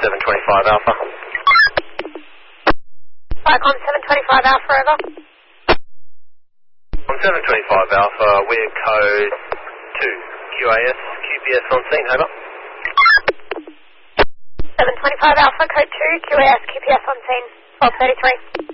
725 Alpha. Vicom 725 Alpha, over. On 725 Alpha, we're code 2. QAS, QPS on scene, over. 725 Alpha, code 2, QAS, QPS on scene, 1233.